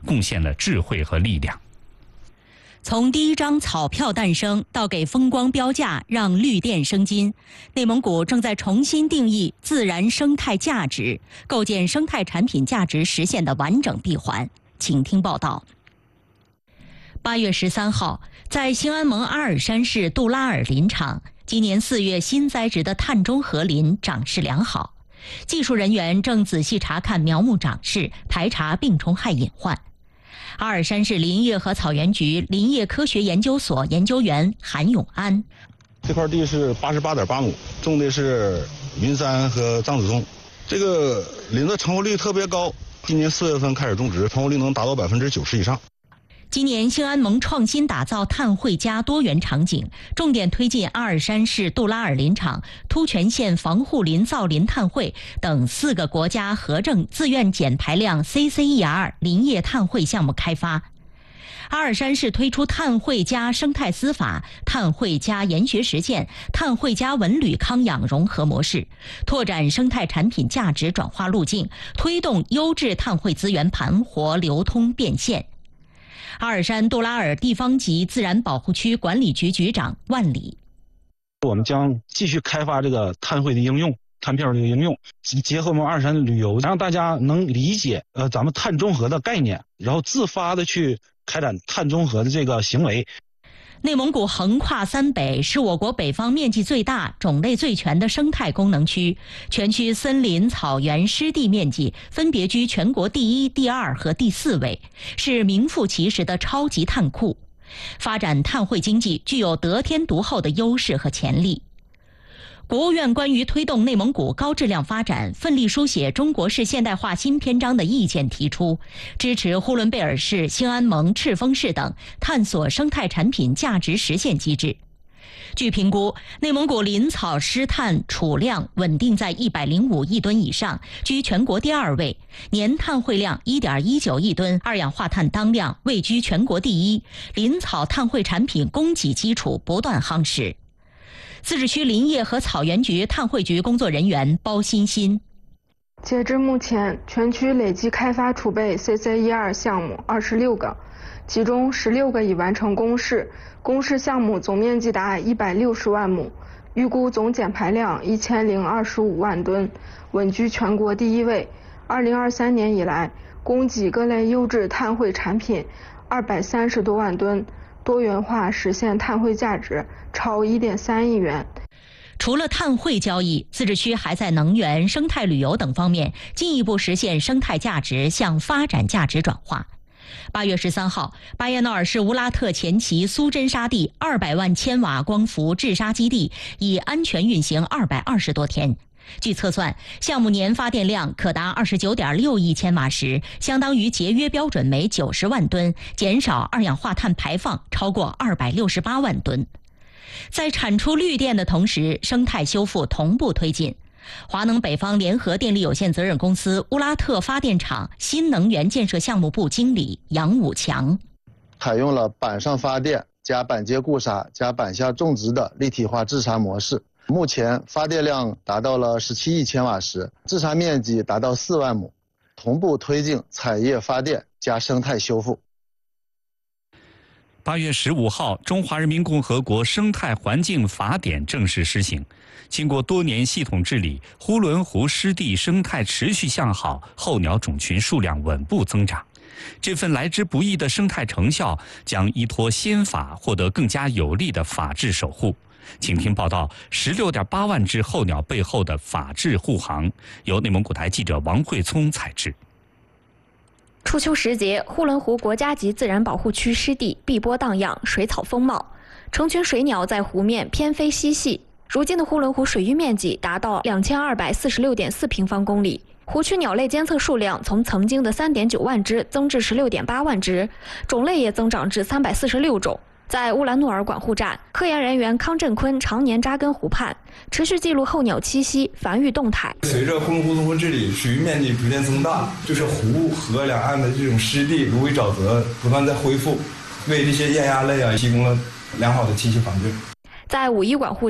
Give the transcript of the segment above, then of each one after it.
贡献了智慧和力量。 从第一张草票诞生到给风光标价，让绿电生金，内蒙古正在重新定义自然生态价值，构建生态产品价值实现的完整闭环。请听报道。8月13号，在兴安盟阿尔山市杜拉尔林场，今年4月新栽植的碳中和林长势良好，技术人员正仔细查看苗木长势，排查病虫害隐患。阿尔山市林业和草原局林业科学研究所研究员韩永安： 这块地是88.8亩，种的是云杉和樟子松。这个林的成活率特别高，今年4月份开始种植，成活率能达到90%以上。 今年兴安盟创新打造碳汇加多元场景，重点推进阿尔山市杜拉尔林场、突泉县防护林造林碳汇等4个国家核证自愿减排量 CCER 林业碳汇项目开发。阿尔山市推出碳汇加生态司法、碳汇加研学实践、碳汇加文旅康养融合模式，拓展生态产品价值转化路径，推动优质碳汇资源盘活流通变现。阿尔山杜拉尔地方级自然保护区管理局局长万里： 我们将继续开发这个碳汇的应用、碳票的应用，结合我们阿尔山的旅游，让大家能理解咱们碳中和的概念，然后自发的去开展碳中和的这个行为。 内蒙古横跨3北，是我国北方面积最大、种类最全的生态功能区，全区森林、草原、湿地面积分别居全国第1、第2和第4位，是名副其实的超级碳库。发展碳汇经济具有得天独厚的优势和潜力。国务院关于推动内蒙古高质量发展、奋力书写中国式现代化新篇章的意见提出，支持呼伦贝尔市、兴安盟、赤峰市等探索生态产品价值实现机制。据评估，内蒙古林草湿碳储量稳定在105亿吨以上，居全国第2位，年碳汇量1.19亿吨，二氧化碳当量位居全国第1，林草碳汇产品供给基础不断夯实。自治区林业和草原局碳汇局工作人员包欣欣： 截至目前，全区累计开发储备 CCER 项目26个，其中16个已完成公示，公示项目总面积达160万亩，预估总减排量1025万吨，稳居全国第1位。2023年以来，供给各类优质碳汇产品230多万吨，多元化实现碳汇价值超1.3亿元。 除了碳汇交易，自治区还在能源、生态旅游等方面进一步实现生态价值向发展价值转化。8月13号，巴彦淖尔市乌拉特前旗苏真沙地200万千瓦光伏制沙基地已安全运行220多天。据测算，项目年发电量可达29.6亿千瓦时，相当于节约标准煤90万吨，减少二氧化碳排放超过268万吨。在产出绿电的同时，生态修复同步推进。华能北方联合电力有限责任公司乌拉特发电厂新能源建设项目部经理杨武强： 采用了板上发电加板接固沙加板下种植的立体化制沙模式，目前发电量达到了17亿千瓦时，制沙面积达到4万亩，同步推进产业发电加生态修复。 8月15号，《中华人民共和国生态环境法典》正式施行。经过多年系统治理，呼伦湖湿地生态持续向好，候鸟种群数量稳步增长。这份来之不易的生态成效，将依托先法获得更加有力的法治守护。请听报道：16.8万只候鸟背后的法治护航，由内蒙古台记者王慧聪采制。 初秋时节，呼伦湖国家级自然保护区湿地碧波荡漾，水草丰茂，成群水鸟在湖面翩飞嬉戏。如今的呼伦湖水域面积达到2246.4平方公里，湖区鸟类监测数量从曾经的3.9万只增至16.8万只，种类也增长至346种。在乌兰诺尔管护站，科研人员康振坤常年扎根湖畔，持续记录候鸟栖息、繁育动态。 随着呼伦湖综合治理，水域面积逐渐增大，就是湖河两岸的这种湿地、芦苇沼泽不断在恢复，为这些雁鸭类提供了良好的栖息环境。 在五一管护站，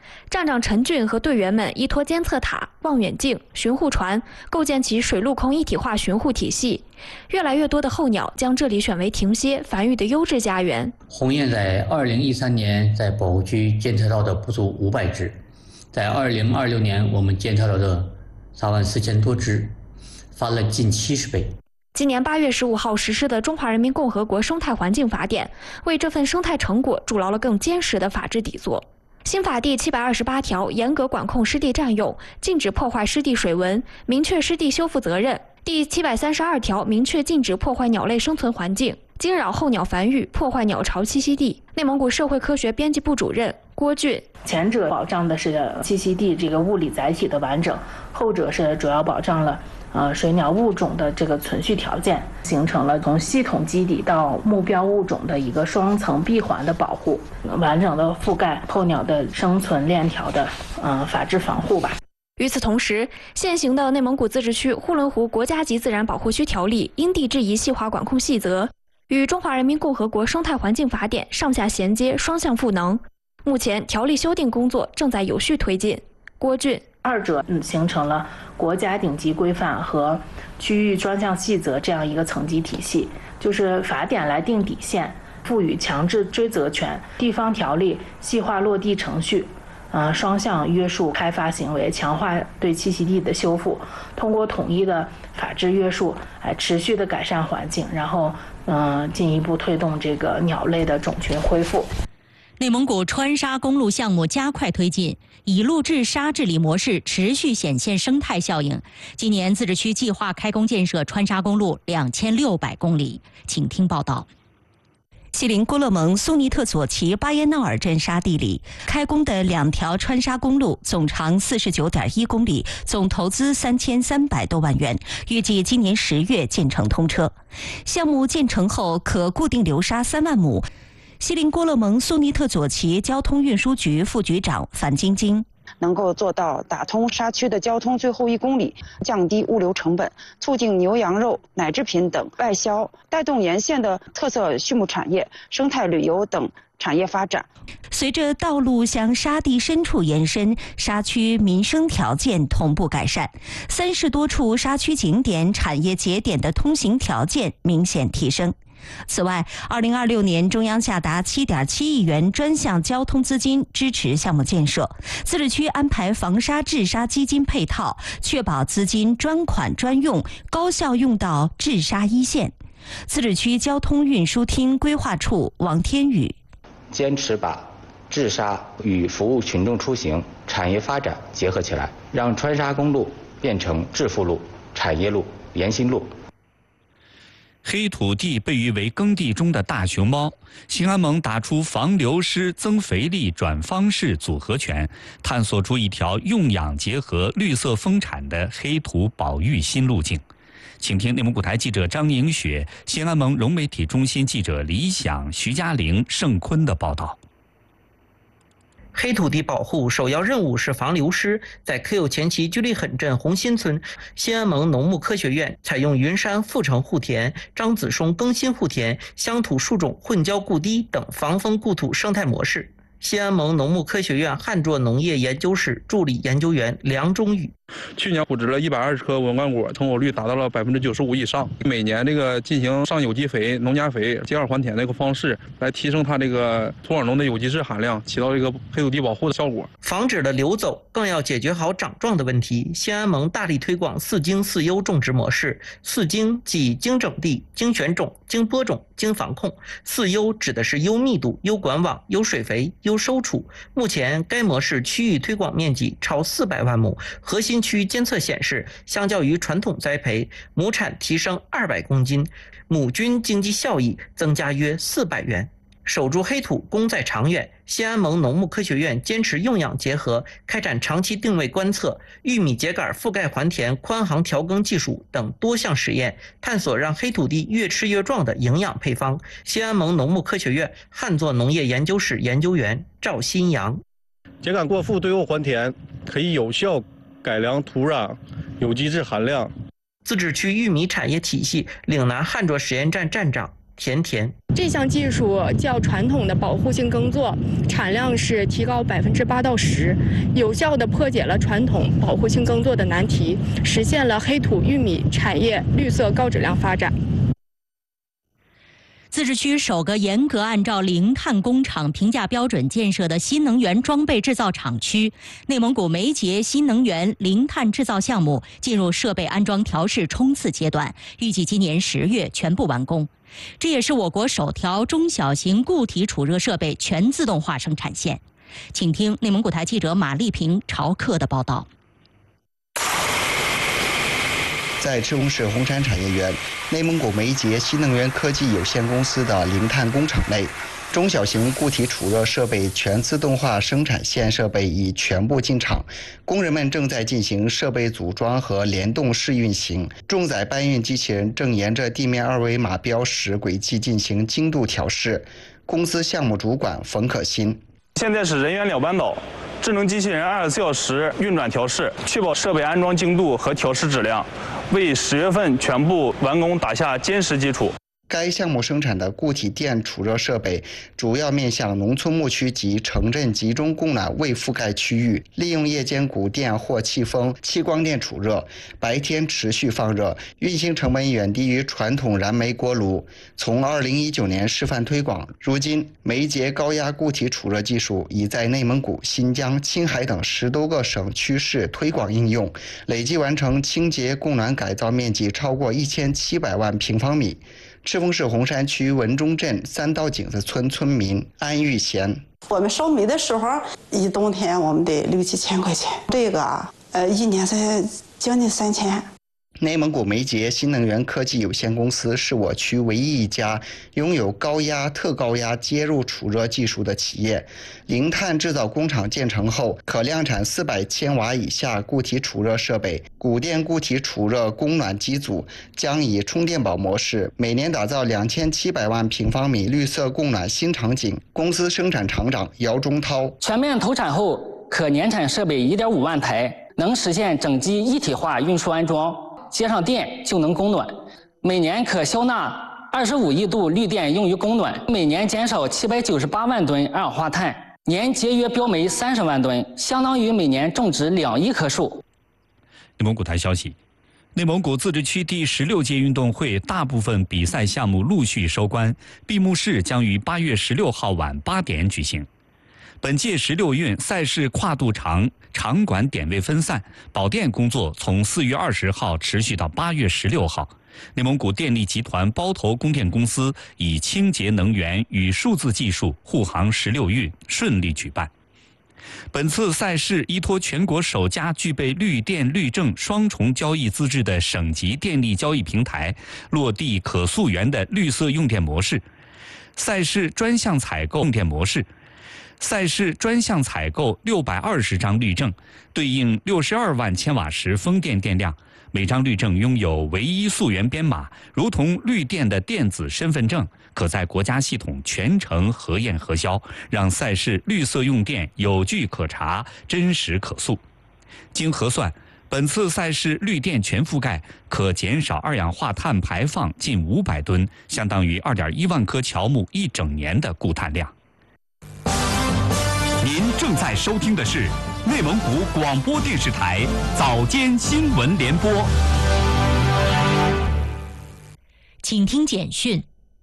站长陈俊和队员们依托监测塔、望远镜、巡护船，构建起水陆空一体化巡护体系。越来越多的候鸟将这里选为停歇繁育的优质家园。 鸿雁在2013年在保护区监测到的不足500只，在2026年我们监测到的34000多只，翻了近70倍。 今年8月15号实施的《中华人民共和国生态环境法典》，为这份生态成果筑牢了更坚实的法治底座。新法第728条严格管控湿地占用，禁止破坏湿地水文，明确湿地修复责任。第732条明确禁止破坏鸟类生存环境，惊扰候鸟繁育，破坏鸟巢栖息地。内蒙古社会科学编辑部主任郭俊， 前者保障的是栖息地这个物理载体的完整，后者是主要保障了水鸟物种的这个存续条件，形成了从系统基底到目标物种的一个双层闭环的保护，完整的覆盖候鸟的生存链条的法治防护吧。 与此同时，现行的内蒙古自治区呼伦湖国家级自然保护区条例因地制宜细化管控细则与中华人民共和国生态环境法典上下衔接，双向赋能。目前条例修订工作正在有序推进。郭俊， 二者形成了国家顶级规范和区域专项细则这样一个层级体系，就是法典来定底线，赋予强制追责权，地方条例细化落地程序，双向约束开发行为，强化对栖息地的修复，通过统一的法治约束，持续的改善环境，然后进一步推动这个鸟类的种群恢复。 内蒙古川沙公路项目加快推进，以陆治沙治理模式持续显现生态效应。今年自治区计划开工建设川沙公路2600公里。请听报道。锡林郭勒盟苏尼特左旗巴耶纳尔镇沙地里开工的2条川沙公路，总长49.1公里，总投资3300多万元，预计今年10月建成通车。项目建成后可固定流沙3万亩。锡林郭勒盟苏尼特左旗交通运输局副局长樊晶晶， 能够做到打通沙区的交通最后1公里，降低物流成本，促进牛羊肉、奶制品等外销，带动沿线的特色畜牧产业、生态旅游等产业发展。 随着道路向沙地深处延伸，沙区民生条件同步改善，30多处沙区景点、产业节点的通行条件明显提升。此外，2026年中央下达7.7亿元专项交通资金支持项目建设，自治区安排防沙治沙基金配套，确保资金专款专用，高效用到治沙一线。自治区交通运输厅规划处王天宇， 坚持把治沙与服务群众出行、产业发展结合起来，让川沙公路变成致富路、产业路、延新路。 黑土地被誉为耕地中的大熊猫，兴安盟打出防流失、增肥力、转方式组合拳，探索出一条用养结合、绿色丰产的黑土保育新路径。请听内蒙古台记者张莹雪、兴安盟融媒体中心记者李想、徐嘉玲、盛坤的报道。 黑土地保护首要任务是防流失。在科右前旗居里狠镇红新村，兴安盟农牧科学院采用云山富城护田、张子松更新护田、乡土树种混交固堤等防风固土生态模式。兴安盟农牧科学院旱作农业研究室助理研究员梁忠宇， 去年补植了120棵文冠果，成果率达到了95%以上。每年这个进行上有机肥、农加肥、接二还田的一个方式，来提升它这个土壤中的有机质含量，起到这个黑土地保护的效果。 防止了流走，更要解决好长壮的问题。兴安盟大力推广4精4优种植模式。4精即精整地、精选种、精播种、精防控。4优指的是优密度、优管网、优水肥、优收储。目前该模式区域推广面积超400万亩，核心区监测显示，相较于传统栽培，亩产提升200公斤，亩均经济效益增加约400元。守住黑土，功在长远。兴安盟农牧科学院坚持用养结合，开展长期定位观测、玉米秸秆覆盖还田宽行调耕技术等多项实验，探索让黑土地越吃越壮的营养配方。兴安盟农牧科学院旱作农业研究室研究员赵新阳， 秸秆过覆对后还田可以有效改良土壤有机质含量。 自治区玉米产业体系岭南旱作实验站站长田田。 这项技术较传统的保护性耕作产量是提高8%到10%，有效地破解了传统保护性耕作的难题，实现了黑土玉米产业绿色高质量发展。 自治区首个严格按照零碳工厂评价标准建设的新能源装备制造厂区——内蒙古梅捷新能源零碳制造项目进入设备安装调试冲刺阶段，预计今年10月全部完工。这也是我国首条中小型固体储热设备全自动化生产线。请听内蒙古台记者马丽萍、朝克的报道。 在赤峰市红山产业园，内蒙古梅捷新能源科技有限公司的零碳工厂内，中小型固体储热设备全自动化生产线设备已全部进场，工人们正在进行设备组装和联动试运行。重载搬运机器人正沿着地面二维码标识轨迹进行精度调试。公司项目主管冯可欣： 现在是人员两班倒，智能机器人24小时运转调试，确保设备安装精度和调试质量，为10月份全部完工打下坚实基础。 该项目生产的固体电储热设备主要面向农村牧区及城镇集中供暖未覆盖区域，利用夜间谷电或气风、气光电储热，白天持续放热，运行成本远低于传统燃煤锅炉。从2019年示范推广，如今梅捷高压固体储热技术已在内蒙古、新疆、青海等10多个省区市推广应用，累计完成清洁供暖改造面积超过1700万平方米。赤峰市红山区文中镇3道井子村村民安玉贤： 我们烧煤的时候，一冬天我们得6、7千块钱，这个一年才将近3000。 内蒙古梅捷新能源科技有限公司是我区唯一一家拥有高压、特高压接入储热技术的企业。零碳制造工厂建成后，可量产400千瓦以下固体储热设备。谷电固体储热供暖机组将以充电宝模式，每年打造2700万平方米绿色供暖新场景。公司生产厂长姚忠涛： 全面投产后，可年产设备1.5万台，能实现整机一体化运输安装。接上电就能供暖，每年可消纳25亿度绿电用于供暖，每年减少798万吨二氧化碳，年节约标煤30万吨，相当于每年种植2亿棵树。 内蒙古台消息，内蒙古自治区第16届运动会大部分比赛项目陆续收官，闭幕式将于8月16号晚8点举行。本届16运赛事跨度长，场馆点位分散，保电工作从4月20号持续到8月16号。内蒙古电力集团包头供电公司以清洁能源与数字技术护航16运，顺利举办。本次赛事依托全国首家具备绿电绿证双重交易资质的省级电力交易平台，落地可溯源的绿色用电模式。赛事专项采购用电模式。赛事专项采购620张绿证，对应62万千瓦时风电电量。每张绿证拥有唯一溯源编码，如同绿电的电子身份证，可在国家系统全程核验核销，让赛事绿色用电有据可查、真实可溯。经核算，本次赛事绿电全覆盖，可减少二氧化碳排放近500吨，相当于2.1万棵乔木1整年的固碳量。 您正在收听的是内蒙古广播电视台早间新闻联播。 请听简讯。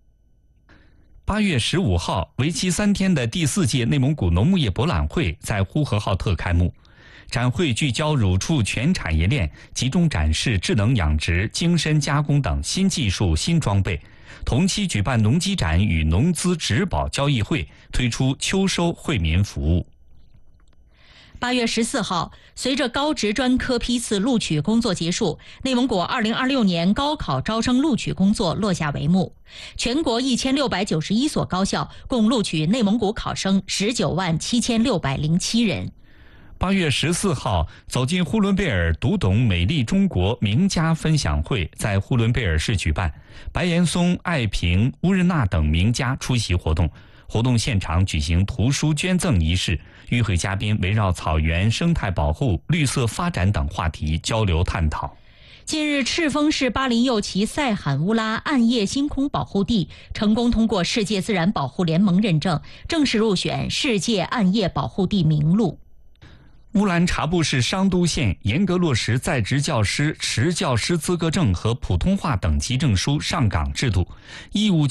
8月15号，为期3天的第4届内蒙古农牧业博览会在呼和浩特开幕。展会聚焦乳畜全产业链，集中展示智能养殖、精深加工等新技术、新装备。同期举办农机展与农资植保交易会，推出秋收惠民服务。 8月14号，随着高职专科批次录取工作结束，内蒙古2026年高考招生录取工作落下帷幕。全国1691所高校共录取内蒙古考生19万7607人。 8月14号，走进呼伦贝尔，读懂美丽中国名家分享会在呼伦贝尔市举办，白岩松、艾平、乌日娜等名家出席活动。活动现场举行图书捐赠仪式，与会嘉宾围绕草原、生态保护、绿色发展等话题交流探讨。 近日，赤峰市巴林右旗塞罕乌拉暗夜星空保护地成功通过世界自然保护联盟认证，正式入选世界暗夜保护地名录。 乌兰察布市商都县严格落实在职教师持教师资格证和普通话等级证书上岗制度，义务